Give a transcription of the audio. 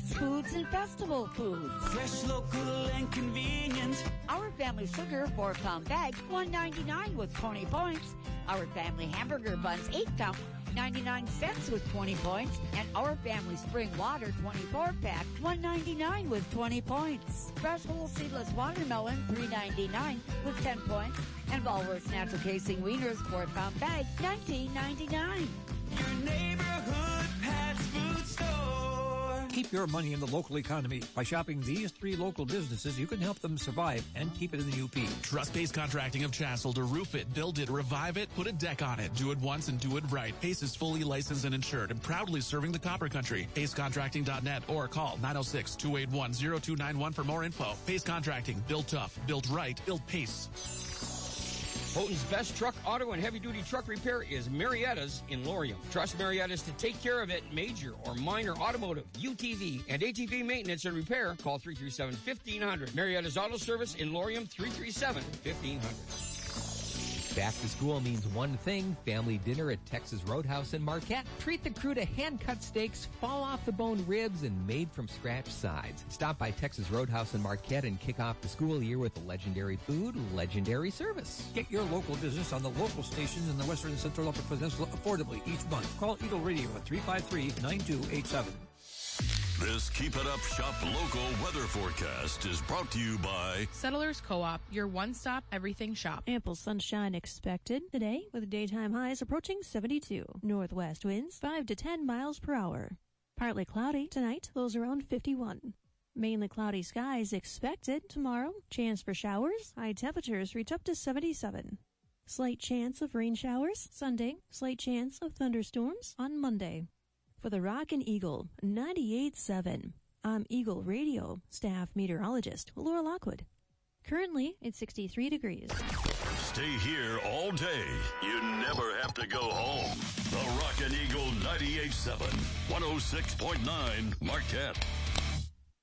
Fast foods and festival foods. Fresh, local, and convenient. Our Family Sugar 4-pound bag, $1.99 with 20 points. Our Family Hamburger Buns 8-count, 99 cents with 20 points. And Our Family Spring Water 24-pack, $1.99 with 20 points. Fresh whole seedless watermelon, $3.99 with 10 points. And Walrus Natural Casing Wieners 4-pound bag, $19.99. Your neighborhood Pat's Food Store. Keep your money in the local economy. By shopping these 3 local businesses, you can help them survive and keep it in the UP. Trust Pace Contracting of Chassel to roof it, build it, revive it, put a deck on it. Do it once and do it right. Pace is fully licensed and insured and proudly serving the Copper Country. PaceContracting.net or call 906-281-0291 for more info. Pace Contracting. Built tough. Built right. Built Pace. Houghton's best truck, auto, and heavy-duty truck repair is Marietta's in Laurium. Trust Marietta's to take care of it. Major or minor automotive, UTV, and ATV maintenance and repair. Call 337-1500. Marietta's Auto Service in Laurium, 337-1500. Back to school means one thing, family dinner at Texas Roadhouse in Marquette. Treat the crew to hand-cut steaks, fall-off-the-bone ribs, and made-from-scratch sides. Stop by Texas Roadhouse in Marquette and kick off the school year with legendary food, legendary service. Get your local business on the local stations in the Western and Central Upper Peninsula affordably each month. Call Eagle Radio at 353-9287. This Keep It Up Shop local weather forecast is brought to you by Settlers Co-op, your one-stop everything shop. Ample sunshine expected today with daytime highs approaching 72. Northwest winds 5 to 10 miles per hour. Partly cloudy tonight, lows around 51. Mainly cloudy skies expected tomorrow. Chance for showers, high temperatures reach up to 77. Slight chance of rain showers Sunday, slight chance of thunderstorms on Monday. For the Rock and Eagle 98.7, I'm Eagle Radio staff meteorologist Laura Lockwood. Currently, it's 63 degrees. Stay here all day. You never have to go home. The Rock and Eagle 98.7, 106.9 Marquette.